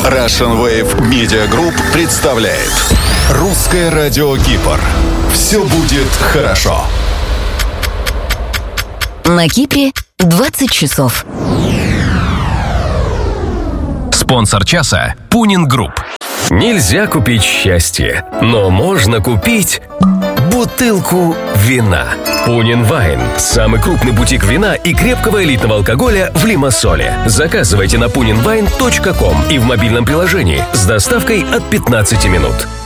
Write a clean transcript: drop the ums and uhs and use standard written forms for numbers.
Russian Wave Media Group представляет Русское радио Кипр. Все будет хорошо. На Кипре 20 часов. Спонсор часа – Пунин Групп. Нельзя купить счастье, но можно купить бутылку вина. Пунин Вайн – самый крупный бутик вина и крепкого элитного алкоголя в Лимассоле. Заказывайте на puninwine.com и в мобильном приложении с доставкой от 15 минут.